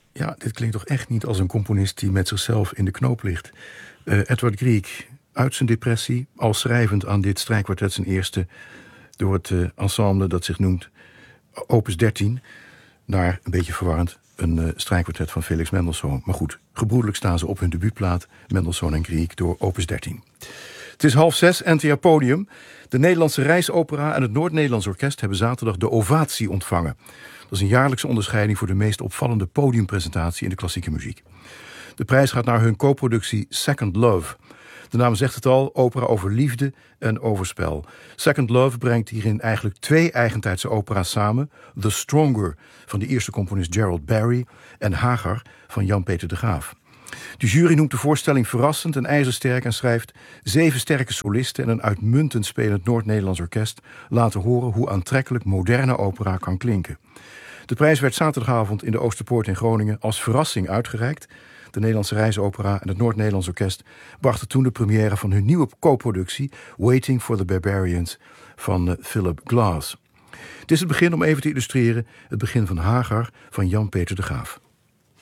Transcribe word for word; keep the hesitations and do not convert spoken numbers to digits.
Ja, dit klinkt toch echt niet als een componist die met zichzelf in de knoop ligt. Uh, Edward Grieg, uit zijn depressie, al schrijvend aan dit strijkkwartet zijn eerste, door het uh, ensemble dat zich noemt Opus dertien, naar, een beetje verwarrend, een uh, strijkkwartet van Felix Mendelssohn. Maar goed, gebroedelijk staan ze op hun debuutplaat Mendelssohn en Grieg door Opus dertien. Het is half zes, N T R Podium. De Nederlandse Reisopera en het Noord-Nederlands Orkest hebben zaterdag de ovatie ontvangen. Dat is een jaarlijkse onderscheiding voor de meest opvallende podiumpresentatie in de klassieke muziek. De prijs gaat naar hun co-productie Second Love. De naam zegt het al, opera over liefde en overspel. Second Love brengt hierin eigenlijk twee eigentijdse opera's samen. The Stronger van de Ierse componist Gerald Barry en Hagar van Jan-Peter de Graaf. De jury noemt de voorstelling verrassend en ijzersterk en schrijft: zeven sterke solisten en een uitmuntend spelend Noord-Nederlands orkest laten horen hoe aantrekkelijk moderne opera kan klinken. De prijs werd zaterdagavond in de Oosterpoort in Groningen als verrassing uitgereikt. De Nederlandse Reisopera en het Noord-Nederlands Orkest brachten toen de première van hun nieuwe co-productie Waiting for the Barbarians van Philip Glass. Het is het begin, om even te illustreren, het begin van Hagar van Jan-Peter de Graaf.